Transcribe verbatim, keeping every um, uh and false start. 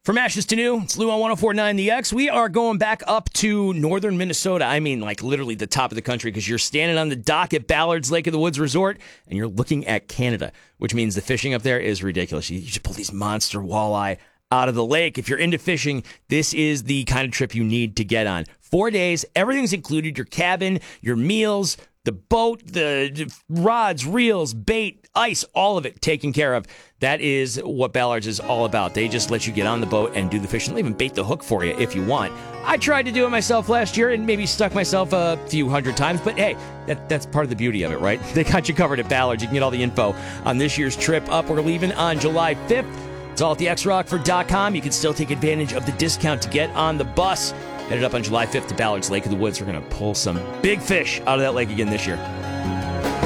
From ashes to new, it's Lou on one oh four point nine The X. We are going back up to northern Minnesota. I mean, like literally the top of the country, because you're standing on the dock at Ballard's Lake of the Woods Resort, and you're looking at Canada, which means the fishing up there is ridiculous. You just pull these monster walleye out of the lake. If you're into fishing, this is the kind of trip you need to get on. Four days, everything's included, your cabin, your meals, the boat, the rods, reels, bait, ice, all of it taken care of. That is what Ballard's is all about. They just let you get on the boat and do the fishing. They'll even bait the hook for you if you want. I tried to do it myself last year and maybe stuck myself a few hundred times, but hey, that, that's part of the beauty of it, right? They got you covered at Ballard's. You can get all the info on this year's trip up. We're leaving on July fifth. It's all at the x rockford dot com. You can still take advantage of the discount to get on the bus. Headed up on July fifth to Ballard's Lake of the Woods. We're going to pull some big fish out of that lake again this year.